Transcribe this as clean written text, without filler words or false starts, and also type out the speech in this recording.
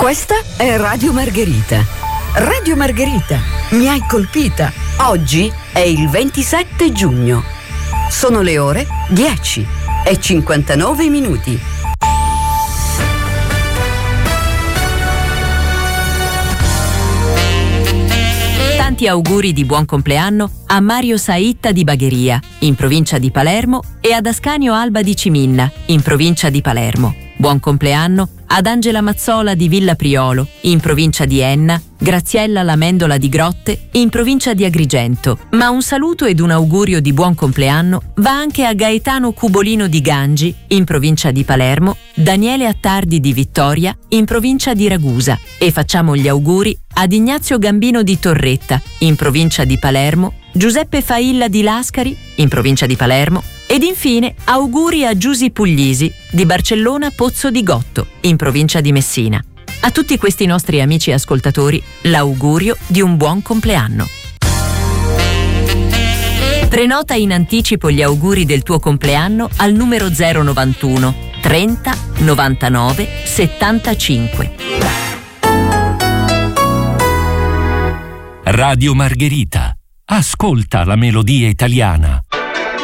Questa è Radio Margherita. Radio Margherita, mi hai colpita. Oggi è il 27 giugno. Sono le ore 10:59. Tanti auguri di buon compleanno a Mario Saitta di Bagheria, in provincia di Palermo, e ad Ascanio Alba di Ciminna, in provincia di Palermo. Buon compleanno ad Angela Mazzola di Villa Priolo, in provincia di Enna, Graziella Lamendola di Grotte, in provincia di Agrigento. Ma un saluto ed un augurio di buon compleanno va anche a Gaetano Cubolino di Gangi, in provincia di Palermo, Daniele Attardi di Vittoria, in provincia di Ragusa, e facciamo gli auguri ad Ignazio Gambino di Torretta, in provincia di Palermo, Giuseppe Failla di Lascari, in provincia di Palermo, ed infine auguri a Giusy Puglisi di Barcellona Pozzo di Gotto, in provincia di Messina. A tutti questi nostri amici ascoltatori l'augurio di un buon compleanno. Prenota in anticipo gli auguri del tuo compleanno al numero 091 30 99 75. Radio Margherita. Ascolta la melodia italiana.